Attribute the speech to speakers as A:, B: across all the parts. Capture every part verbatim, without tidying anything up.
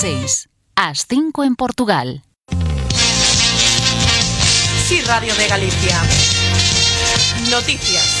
A: seis, ás cinco en Portugal.
B: Sí, Radio de Galicia. Noticias.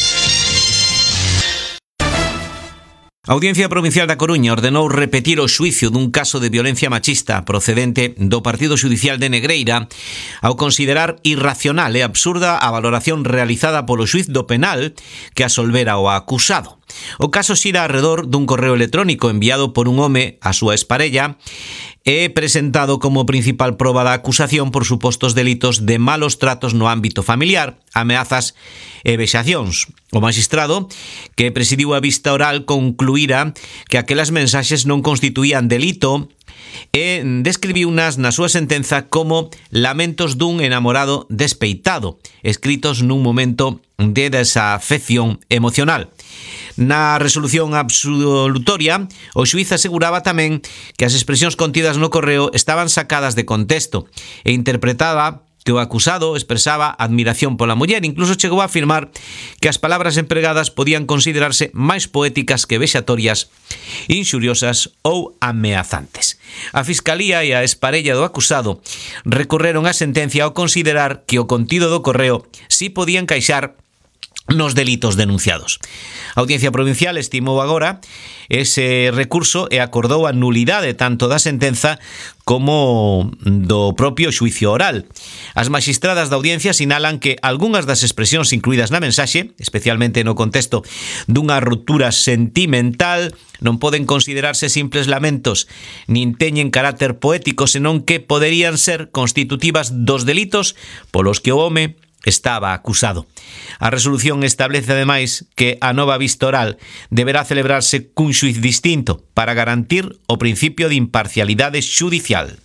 C: A Audiencia Provincial da Coruña ordenou repetir o xuicio dun caso de violencia machista procedente do Partido Xudicial de Negreira ao considerar irracional e absurda a valoración realizada polo xuiz do penal que absolvera o acusado. O caso xira arredor dun correo electrónico enviado por un home á súa exparella e presentado como principal proba da acusación por supostos delitos de malos tratos no ámbito familiar, ameazas e vexacións. O magistrado, que presidiu a vista oral, concluíra que aquelas mensaxes non constituían delito e describiunas na súa sentenza como lamentos dun enamorado despeitado, escritos nun momento de desafección emocional. Na resolución absolutoria, o xuíz aseguraba tamén que as expresións contidas no correo estaban sacadas de contexto e interpretaba que o acusado expresaba admiración pola muller, incluso chegou a afirmar que as palabras empregadas podían considerarse máis poéticas que vexatorias, inxuriosas ou ameazantes. A Fiscalía e a exparella do acusado recorreron a sentencia ao considerar que o contido do correo si podía encaixar nos delitos denunciados. A Audiencia Provincial estimou agora ese recurso e acordou a nulidade tanto da sentenza como do propio xuicio oral. As magistradas da audiencia sinalan que algunhas das expresións incluídas na mensaxe, especialmente no contexto dunha ruptura sentimental, non poden considerarse simples lamentos, nin teñen carácter poético, senón que poderían ser constitutivas dos delitos polos que o home estaba acusado. A resolución establece ademais que a nova vista oral deberá celebrarse cun xuiz distinto para garantir o principio de imparcialidade xudicial.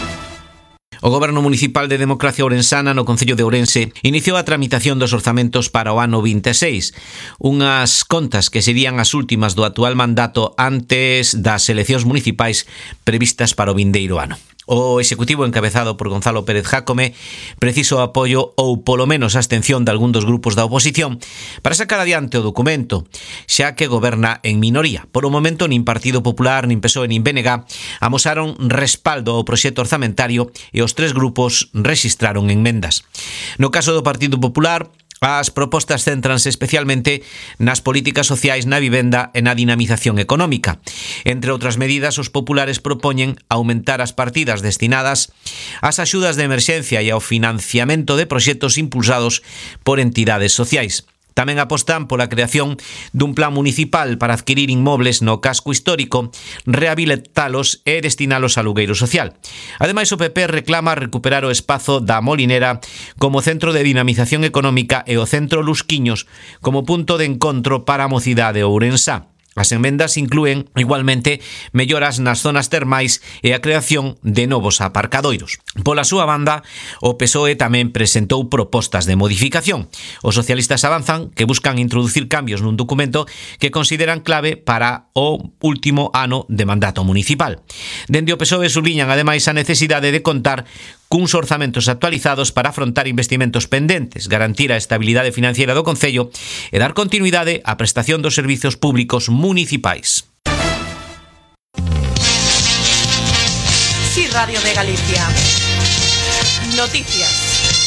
C: O Goberno Municipal de Democracia Ourensana no Concello de Ourense iniciou a tramitación dos orzamentos para o ano vinte e seis, unhas contas que serían as últimas do actual mandato antes das eleccións municipais previstas para o vindeiro ano. O Executivo, encabezado por Gonzalo Pérez Jácome, preciso apoio ou polo menos abstención de algún dos grupos da oposición para sacar adiante o documento, xa que goberna en minoría. Por o momento, nin Partido Popular, nin P S O E, nin B N G amosaron respaldo ao proxecto orzamentario e os tres grupos rexistraron enmendas. No caso do Partido Popular, as propostas céntranse especialmente nas políticas sociais, na vivenda e na dinamización económica. Entre outras medidas, os populares propoñen aumentar as partidas destinadas ás axudas de emerxencia e ao financiamento de proxectos impulsados por entidades sociais. Tamén apostan pola creación dun plan municipal para adquirir inmobles no casco histórico, rehabilitalos e destinalos a alugueiro social. Ademais, o P P reclama recuperar o espazo da Molinera como centro de dinamización económica e o centro Lusquiños como punto de encontro para a mocidade ourensá. As enmendas inclúen, igualmente, melloras nas zonas termais e a creación de novos aparcadoiros. Pola súa banda, o P S O E tamén presentou propostas de modificación. Os socialistas avanzan que buscan introducir cambios nun documento que consideran clave para o último ano de mandato municipal. Dende o P S O E subliñan ademais a necesidade de contar cuns orzamentos actualizados para afrontar investimentos pendentes, garantir a estabilidade financiera do Concello e dar continuidade á prestación dos servizos públicos municipais.
B: Sí, Radio de Galicia. Noticias.